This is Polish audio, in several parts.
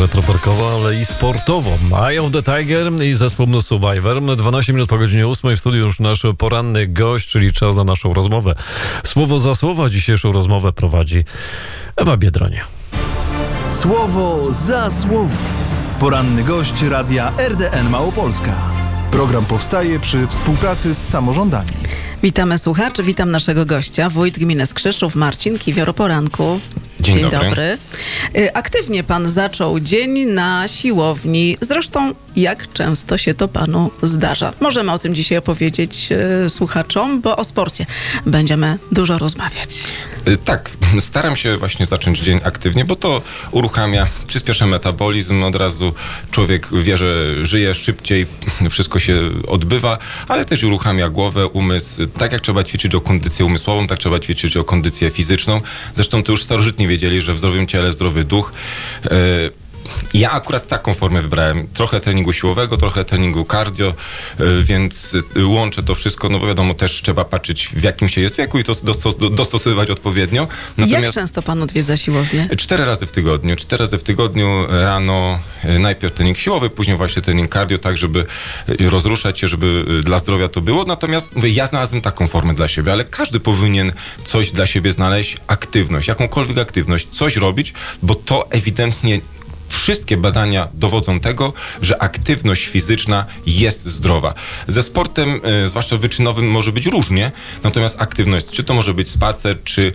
retroparkowo, ale i sportowo. Eye of the Tiger i zespół Survivor. 12 minut po godzinie 8 w studiu już nasz poranny gość, czyli czas na naszą rozmowę. Słowo za słowo dzisiejszą rozmowę prowadzi Ewa Biedroń. Słowo za słowo. Poranny gość radia RDN Małopolska. Program powstaje przy współpracy z samorządami. Witamy słuchaczy, witam naszego gościa, wójt gminy Skrzyszów, Marcin Kiwior, o poranku. Dzień dobry. Aktywnie pan zaczął dzień na siłowni. Zresztą, jak często się to panu zdarza? Możemy o tym dzisiaj opowiedzieć słuchaczom, bo o sporcie będziemy dużo rozmawiać. Tak, staram się właśnie zacząć dzień aktywnie, bo to uruchamia, przyspiesza metabolizm, od razu człowiek wie, że żyje szybciej, wszystko się odbywa, ale też uruchamia głowę, umysł. Tak jak trzeba ćwiczyć o kondycję umysłową, tak trzeba ćwiczyć o kondycję fizyczną. Zresztą to już starożytni wiedzieli, że w zdrowym ciele zdrowy duch. Ja akurat taką formę wybrałem. Trochę treningu siłowego, trochę treningu cardio, więc łączę to wszystko, no bo wiadomo, też trzeba patrzeć, w jakim się jest wieku i to dostosowywać odpowiednio. Natomiast jak często pan odwiedza siłownię? 4 razy w tygodniu. 4 razy w tygodniu rano najpierw trening siłowy, później właśnie trening cardio, tak żeby rozruszać się, żeby dla zdrowia to było. Natomiast ja znalazłem taką formę dla siebie, ale każdy powinien coś dla siebie znaleźć, aktywność, jakąkolwiek aktywność, coś robić, bo to ewidentnie wszystkie badania dowodzą tego, że aktywność fizyczna jest zdrowa. Ze sportem, zwłaszcza wyczynowym, może być różnie, natomiast aktywność, czy to może być spacer, czy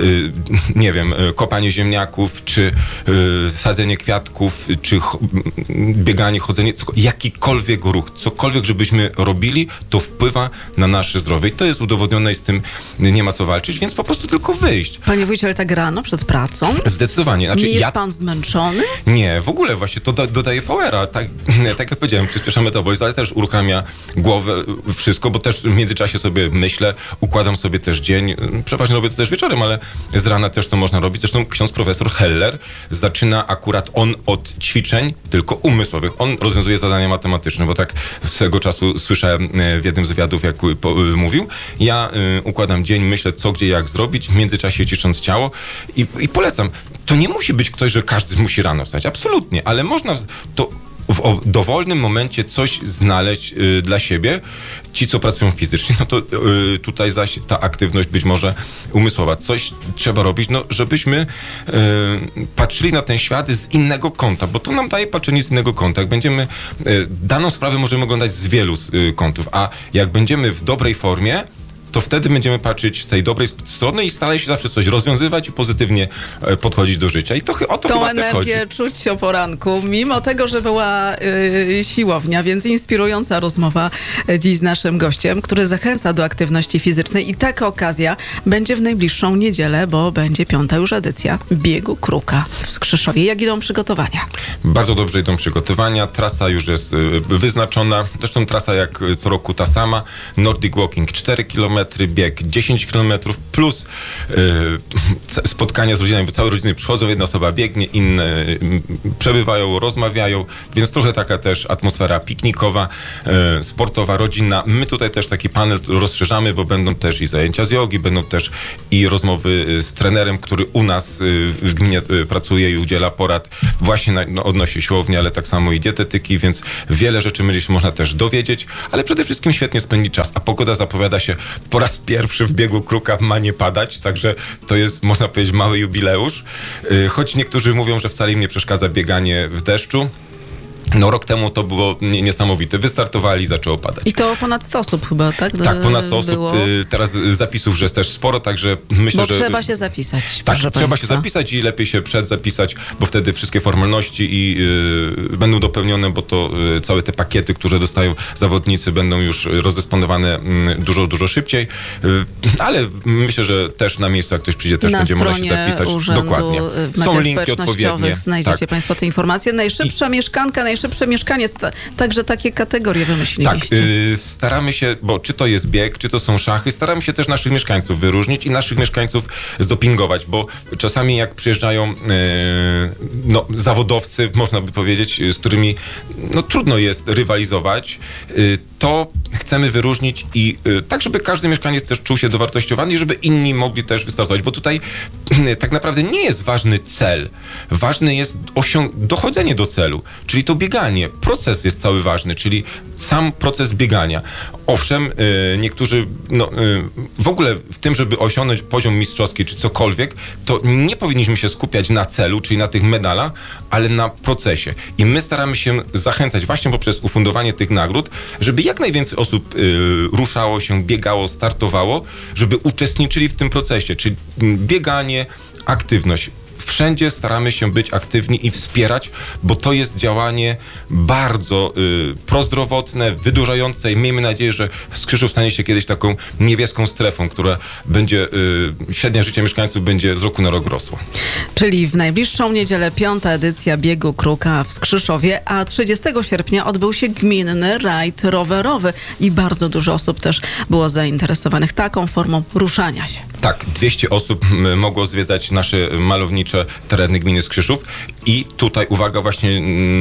nie wiem, kopanie ziemniaków, czy sadzenie kwiatków, czy bieganie, chodzenie, jakikolwiek ruch, cokolwiek, żebyśmy robili, to wpływa na nasze zdrowie. I to jest udowodnione i z tym nie ma co walczyć, więc po prostu tylko wyjść. Panie wójcie, ale tak rano, przed pracą? Zdecydowanie. Znaczy, nie jest pan zmęczony? Nie, w ogóle właśnie to dodaje powera. Tak jak powiedziałem, przyspiesza metabolizm, ale też uruchamia głowę, wszystko, bo też w międzyczasie sobie myślę, układam sobie też dzień. Przeważnie robię to też wieczorem, ale z rana też to można robić. Zresztą ksiądz profesor Heller zaczyna akurat on od ćwiczeń, tylko umysłowych. On rozwiązuje zadania matematyczne, bo tak swego czasu słyszałem w jednym z wywiadów, jak mówił. Ja układam dzień, myślę co, gdzie, jak zrobić, w międzyczasie ćwicząc ciało i polecam. To nie musi być ktoś, że każdy musi rano wstać. Absolutnie, ale można to w dowolnym momencie coś znaleźć dla siebie. Ci, co pracują fizycznie, no to tutaj zaś ta aktywność być może umysłowa. Coś trzeba robić, no żebyśmy patrzyli na ten świat z innego kąta, bo to nam daje patrzenie z innego kąta. Jak będziemy, daną sprawę możemy oglądać z wielu kątów, a jak będziemy w dobrej formie, to wtedy będziemy patrzeć z tej dobrej strony i starać się zawsze coś rozwiązywać i pozytywnie podchodzić do życia. I to o to chyba też chodzi. Tą energię czuć o poranku, mimo tego, że była siłownia, więc inspirująca rozmowa dziś z naszym gościem, który zachęca do aktywności fizycznej i taka okazja będzie w najbliższą niedzielę, bo będzie 5. już edycja Biegu Kruka w Skrzyszowie. Jak idą przygotowania? Bardzo dobrze idą przygotowania. Trasa już jest wyznaczona. Zresztą trasa jak co roku ta sama. Nordic Walking 4 km, bieg 10 km plus spotkania z rodzinami, bo całe rodziny przychodzą, jedna osoba biegnie, inne przebywają, rozmawiają, więc trochę taka też atmosfera piknikowa, sportowa, rodzinna. My tutaj też taki panel rozszerzamy, bo będą też i zajęcia z jogi, będą też i rozmowy z trenerem, który u nas w gminie pracuje i udziela porad właśnie odnośnie siłowni, ale tak samo i dietetyki, więc wiele rzeczy będzie się można też dowiedzieć, ale przede wszystkim świetnie spędzić czas, a pogoda zapowiada się po raz pierwszy w Biegu Kruka ma nie padać, także to jest, można powiedzieć, mały jubileusz. Choć niektórzy mówią, że wcale im nie przeszkadza bieganie w deszczu. No rok temu to było niesamowite. Wystartowali, zaczęło padać. I to ponad 100 osób chyba, tak? Tak, ponad 100 osób. Było. Teraz zapisów, że jest też sporo, także myślę, bo że... trzeba się zapisać, tak, proszę trzeba państwa. się zapisać i lepiej się przedzapisać, bo wtedy wszystkie formalności i będą dopełnione, bo to całe te pakiety, które dostają zawodnicy, będą już rozdysponowane dużo szybciej. Ale myślę, że też na miejscu, jak ktoś przyjdzie, też będzie można się zapisać. Urzędu, dokładnie. Są linki odpowiednie. Znajdziecie tak. państwo te informacje. Najszybsza mieszkanka, najszybszy mieszkaniec. Także takie kategorie wymyśliliście. Tak, staramy się, bo czy to jest bieg, czy to są szachy, staramy się też naszych mieszkańców wyróżnić i naszych mieszkańców zdopingować, bo czasami jak przyjeżdżają zawodowcy, można by powiedzieć, z którymi trudno jest rywalizować, to chcemy wyróżnić i tak, żeby każdy mieszkaniec też czuł się dowartościowany i żeby inni mogli też wystartować, bo tutaj tak naprawdę nie jest ważny cel. Ważne jest dochodzenie do celu, czyli to bieganie. Proces jest cały ważny, czyli sam proces biegania. Owszem, niektórzy w ogóle w tym, żeby osiągnąć poziom mistrzowski czy cokolwiek, to nie powinniśmy się skupiać na celu, czyli na tych medalach, ale na procesie. I my staramy się zachęcać właśnie poprzez ufundowanie tych nagród, żeby jak najwięcej osób ruszało się, biegało, startowało, żeby uczestniczyli w tym procesie, czyli bieganie, aktywność. Wszędzie staramy się być aktywni i wspierać, bo to jest działanie bardzo prozdrowotne, wydłużające i miejmy nadzieję, że Skrzyszów stanie się kiedyś taką niebieską strefą, która będzie, średnia życia mieszkańców będzie z roku na rok rosła. Czyli w najbliższą niedzielę 5. edycja Biegu Kruka w Skrzyszowie, a 30 sierpnia odbył się gminny rajd rowerowy i bardzo dużo osób też było zainteresowanych taką formą ruszania się. Tak, 200 osób mogło zwiedzać nasze malownicze tereny gminy Skrzyszów i tutaj, uwaga, właśnie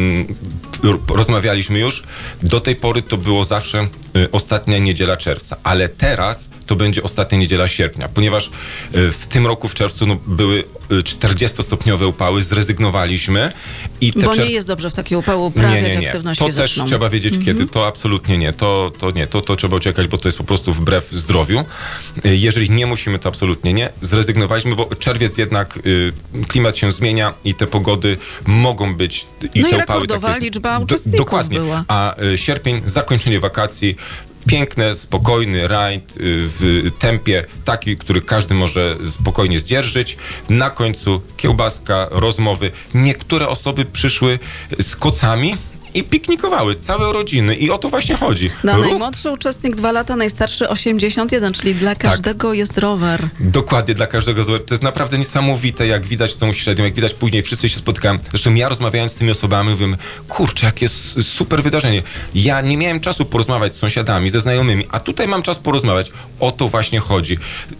rozmawialiśmy już, do tej pory to było zawsze ostatnia niedziela czerwca, ale teraz to będzie ostatnia niedziela sierpnia, ponieważ w tym roku w czerwcu były 40-stopniowe upały, zrezygnowaliśmy. Bo nie jest dobrze w takie upały uprawiać aktywność to fizyczną. też trzeba wiedzieć kiedy, to absolutnie nie, to trzeba uciekać, bo to jest po prostu wbrew zdrowiu. Jeżeli nie musimy, to absolutnie nie. Zrezygnowaliśmy, bo czerwiec jednak klimat się zmienia i te pogody mogą być i te upały rekordowa liczba uczestników dokładnie. była. A sierpień, zakończenie wakacji, piękny, spokojny rajd w tempie taki, który każdy może spokojnie zdzierżyć. Na końcu kiełbaska, rozmowy. Niektóre osoby przyszły z kocami i piknikowały, całe rodziny i o to właśnie chodzi. Najmłodszy uczestnik 2 lata, najstarszy 81, czyli dla każdego jest rower. Dokładnie, dla każdego. To jest naprawdę niesamowite, jak widać tą średnią, jak widać później, wszyscy się spotkałem. Zresztą ja rozmawiając z tymi osobami, mówię, kurczę, jakie super wydarzenie. Ja nie miałem czasu porozmawiać z sąsiadami, ze znajomymi, a tutaj mam czas porozmawiać. O to właśnie chodzi.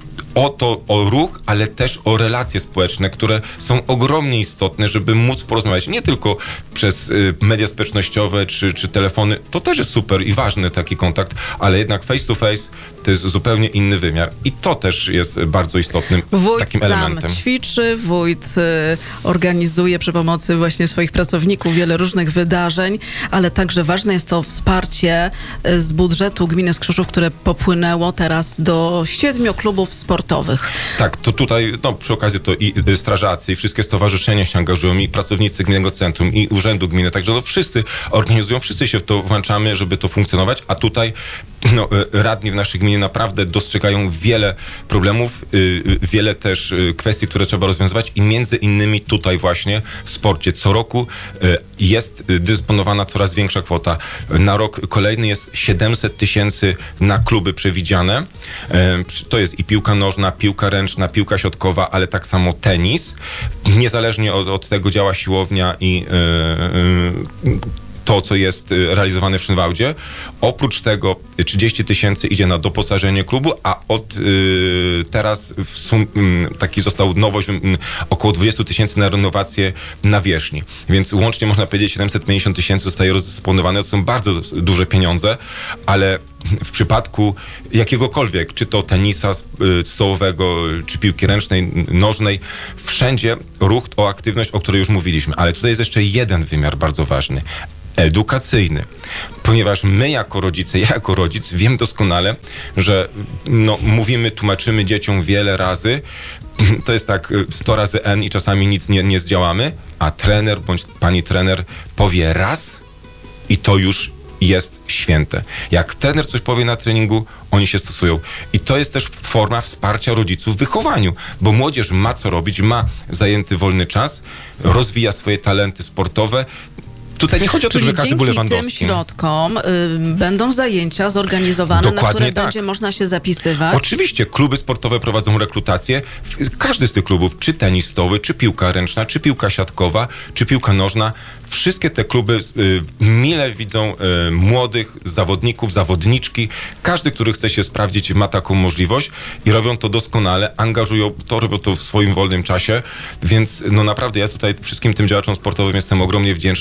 O ruch, ale też o relacje społeczne, które są ogromnie istotne, żeby móc porozmawiać nie tylko przez media społecznościowe czy telefony. To też jest super i ważny taki kontakt, ale jednak face to face to jest zupełnie inny wymiar i to też jest bardzo istotnym takim elementem. Wójt sam ćwiczy, wójt organizuje przy pomocy właśnie swoich pracowników wiele różnych wydarzeń, ale także ważne jest to wsparcie z budżetu gminy Skrzyszów, które popłynęło teraz do 7 klubów sportowych. Tak, to tutaj przy okazji to i strażacy, i wszystkie stowarzyszenia się angażują, i pracownicy Gminnego Centrum, i Urzędu Gminy, także wszyscy organizują, wszyscy się w to włączamy, żeby to funkcjonować, a tutaj radni w naszej gminie naprawdę dostrzegają wiele problemów, wiele też kwestii, które trzeba rozwiązywać i między innymi tutaj właśnie w sporcie co roku jest dysponowana coraz większa kwota. Na rok kolejny jest 700 000 na kluby przewidziane. To jest i piłka nożna, piłka ręczna, piłka siatkowa, ale tak samo tenis. Niezależnie od tego działa siłownia i to, co jest realizowane w Szynwałdzie. Oprócz tego 30 000 idzie na doposażenie klubu, a od teraz taki został nowość, około 20 000 na renowację nawierzchni. Więc łącznie można powiedzieć 750 000 zostaje rozdysponowane. To są bardzo duże pieniądze, ale w przypadku jakiegokolwiek, czy to tenisa stołowego, czy piłki ręcznej, nożnej, wszędzie ruch o aktywność, o której już mówiliśmy. Ale tutaj jest jeszcze jeden wymiar bardzo ważny. Edukacyjny. Ponieważ my jako rodzice, ja jako rodzic wiem doskonale, że mówimy, tłumaczymy dzieciom wiele razy, to jest tak 100 razy N i czasami nic nie zdziałamy, a trener bądź pani trener powie raz i to już jest święte. Jak trener coś powie na treningu, oni się stosują. I to jest też forma wsparcia rodziców w wychowaniu, bo młodzież ma co robić, ma zajęty wolny czas, rozwija swoje talenty sportowe. Tutaj nie chodzi o to, żeby każdy był Lewandowski. Dzięki tym środkom będą zajęcia zorganizowane, Dokładnie na które tak. będzie można się zapisywać. Oczywiście, kluby sportowe prowadzą rekrutację. Każdy z tych klubów, czy tenis stołowy, czy piłka ręczna, czy piłka siatkowa, czy piłka nożna, wszystkie te kluby mile widzą młodych zawodników, zawodniczki. Każdy, który chce się sprawdzić, ma taką możliwość i robią to doskonale, robią to w swoim wolnym czasie, więc naprawdę ja tutaj wszystkim tym działaczom sportowym jestem ogromnie wdzięczny, że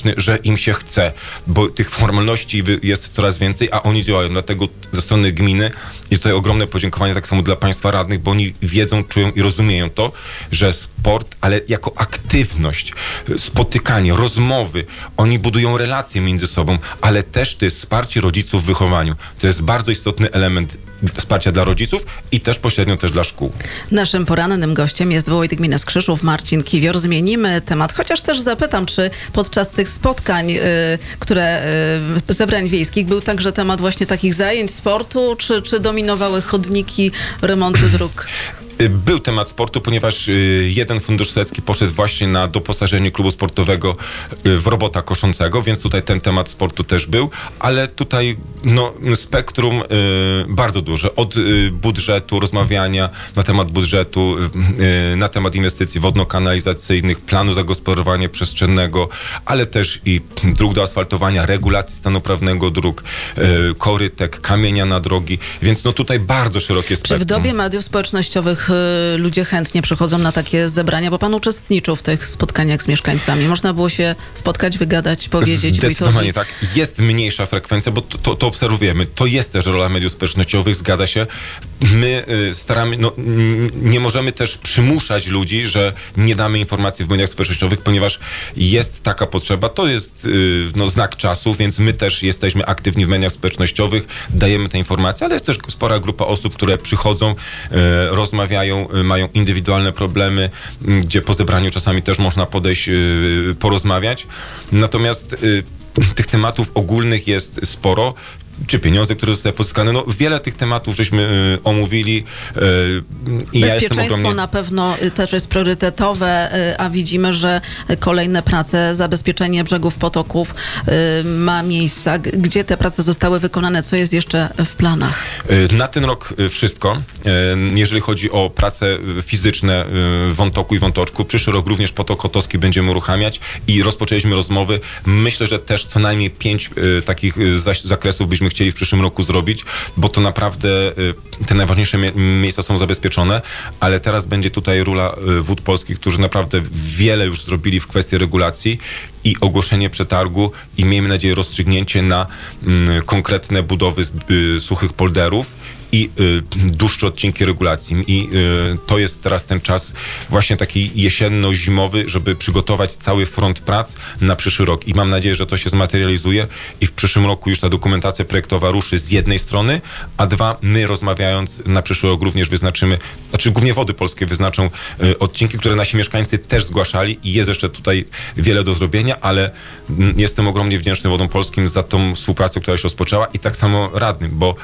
im się chce, bo tych formalności jest coraz więcej, a oni działają. Dlatego ze strony gminy i tutaj ogromne podziękowanie tak samo dla państwa radnych, bo oni wiedzą, czują i rozumieją to, że sport, ale jako aktywność, spotykanie, rozmowy, oni budują relacje między sobą, ale też to jest wsparcie rodziców w wychowaniu. To jest bardzo istotny element wsparcia dla rodziców i też pośrednio też dla szkół. Naszym porannym gościem jest wójt gminy Skrzyszów, Marcin Kiwior. Zmienimy temat, chociaż też zapytam, czy podczas tych spotkań, zebrań wiejskich, był także temat właśnie takich zajęć sportu, czy dominowały chodniki, remonty dróg? Był temat sportu, ponieważ jeden fundusz sołecki poszedł właśnie na doposażenie klubu sportowego w robota koszącego, więc tutaj ten temat sportu też był, ale tutaj spektrum bardzo duże. Od budżetu, rozmawiania na temat budżetu, na temat inwestycji wodno-kanalizacyjnych, planu zagospodarowania przestrzennego, ale też i dróg do asfaltowania, regulacji stanu prawnego dróg, korytek, kamienia na drogi, więc tutaj bardzo szerokie spektrum. Czy w dobie mediów społecznościowych ludzie chętnie przychodzą na takie zebrania, bo pan uczestniczył w tych spotkaniach z mieszkańcami. Można było się spotkać, wygadać, powiedzieć. Zdecydowanie tak. Jest mniejsza frekwencja, bo to obserwujemy. To jest też rola mediów społecznościowych, zgadza się. My staramy, nie możemy też przymuszać ludzi, że nie damy informacji w mediach społecznościowych, ponieważ jest taka potrzeba. To jest znak czasu, więc my też jesteśmy aktywni w mediach społecznościowych, dajemy te informacje, ale jest też spora grupa osób, które przychodzą, rozmawiają, mają indywidualne problemy, gdzie po zebraniu czasami też można podejść, porozmawiać. Natomiast tych tematów ogólnych jest sporo. Czy pieniądze, które zostały pozyskane. Wiele tych tematów żeśmy omówili. I bezpieczeństwo na pewno też jest priorytetowe, a widzimy, że kolejne prace, zabezpieczenie brzegów potoków ma miejsca. Gdzie te prace zostały wykonane? Co jest jeszcze w planach? Na ten rok wszystko. Jeżeli chodzi o prace fizyczne w Wątoku i Wątoczku, przyszły rok również Potok Kotowski będziemy uruchamiać i rozpoczęliśmy rozmowy. Myślę, że też co najmniej 5 takich zakresów byśmy chcieli w przyszłym roku zrobić, bo to naprawdę te najważniejsze miejsca są zabezpieczone, ale teraz będzie tutaj rola Wód Polskich, którzy naprawdę wiele już zrobili w kwestii regulacji i ogłoszenie przetargu i miejmy nadzieję rozstrzygnięcie na konkretne budowy suchych polderów i dłuższe odcinki regulacji. I to jest teraz ten czas właśnie taki jesienno-zimowy, żeby przygotować cały front prac na przyszły rok. I mam nadzieję, że to się zmaterializuje i w przyszłym roku już ta dokumentacja projektowa ruszy z jednej strony, a dwa, my rozmawiając na przyszły rok również wyznaczymy, głównie Wody Polskie wyznaczą odcinki, które nasi mieszkańcy też zgłaszali i jest jeszcze tutaj wiele do zrobienia, ale jestem ogromnie wdzięczny Wodom Polskim za tą współpracę, która się rozpoczęła i tak samo radnym, bo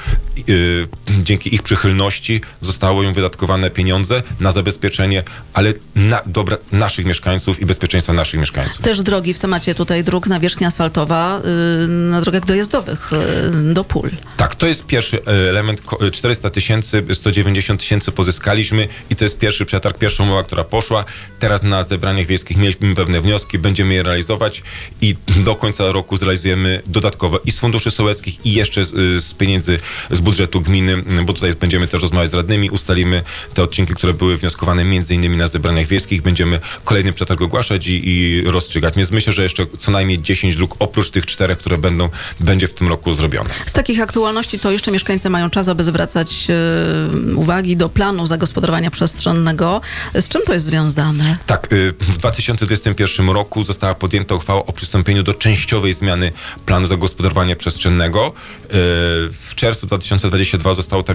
dzięki ich przychylności zostało im wydatkowane pieniądze na zabezpieczenie, ale na dobre naszych mieszkańców i bezpieczeństwa naszych mieszkańców. Też drogi w temacie tutaj dróg, nawierzchnia asfaltowa na drogach dojazdowych do pól. Tak, to jest pierwszy element. 400 000, 190 000 pozyskaliśmy i to jest pierwszy przetarg, pierwsza umowa, która poszła. Teraz na zebraniach wiejskich mieliśmy pewne wnioski, będziemy je realizować i do końca roku zrealizujemy dodatkowe i z funduszy sołeckich i jeszcze z pieniędzy z budżetu gminy, bo tutaj będziemy też rozmawiać z radnymi, ustalimy te odcinki, które były wnioskowane między innymi na zebraniach wiejskich, będziemy kolejny przetarg ogłaszać i rozstrzygać. Więc myślę, że jeszcze co najmniej 10 dróg oprócz tych 4, które będzie w tym roku zrobione. Z takich aktualności to jeszcze mieszkańcy mają czas, aby zwracać uwagi do planu zagospodarowania przestrzennego. Z czym to jest związane? Tak, w 2021 roku została podjęta uchwała o przystąpieniu do częściowej zmiany planu zagospodarowania przestrzennego. W czerwcu 2022 zostało